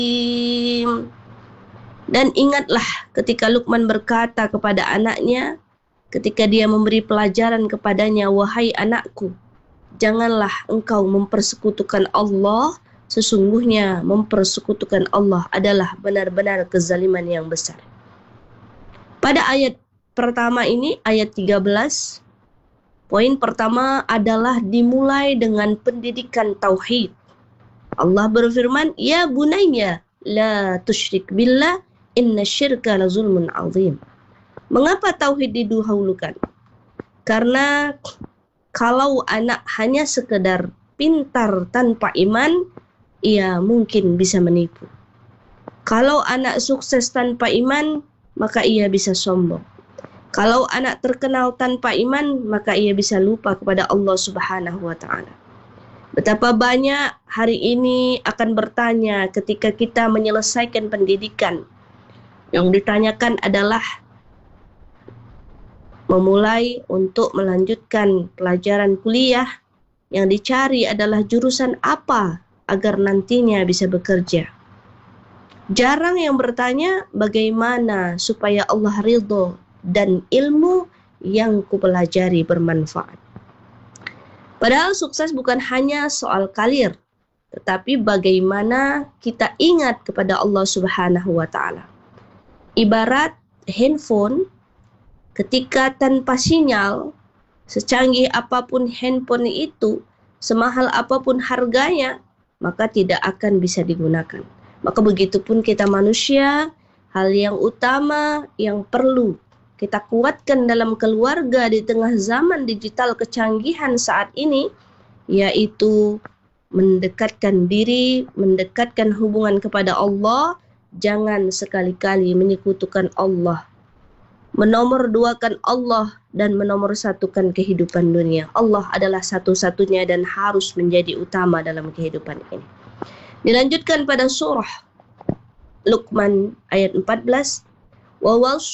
Dan ingatlah ketika Luqman berkata kepada anaknya ketika dia memberi pelajaran kepadanya, wahai anakku, janganlah engkau mempersekutukan Allah, sesungguhnya mempersekutukan Allah adalah benar-benar kezaliman yang besar. Pada ayat pertama ini, ayat 13, poin pertama adalah dimulai dengan pendidikan tauhid. Allah berfirman, ya bunayya la tusyrik billah inna syirka la zulmun azim. Mengapa tauhid didahulukan? Karena kalau anak hanya sekedar pintar tanpa iman, ia mungkin bisa menipu. Kalau anak sukses tanpa iman, maka ia bisa sombong. Kalau anak terkenal tanpa iman, maka ia bisa lupa kepada Allah Subhanahu wa ta'ala. Betapa banyak hari ini akan bertanya ketika kita menyelesaikan pendidikan. Yang ditanyakan adalah memulai untuk melanjutkan pelajaran kuliah, yang dicari adalah jurusan apa agar nantinya bisa bekerja. Jarang yang bertanya bagaimana supaya Allah ridho dan ilmu yang kupelajari bermanfaat. Padahal sukses bukan hanya soal karir, tetapi bagaimana kita ingat kepada Allah Subhanahu wa ta'ala. Ibarat handphone, ketika tanpa sinyal, secanggih apapun handphone itu, semahal apapun harganya, maka tidak akan bisa digunakan. Maka begitupun kita manusia, hal yang utama yang perlu kita kuatkan dalam keluarga di tengah zaman digital kecanggihan saat ini, yaitu mendekatkan diri, mendekatkan hubungan kepada Allah. Jangan sekali-kali menyekutukan Allah, menomorduakan Allah, dan menomorsatukan kehidupan dunia. Allah adalah satu-satunya dan harus menjadi utama dalam kehidupan ini. Dilanjutkan pada surah Luqman ayat 14, wa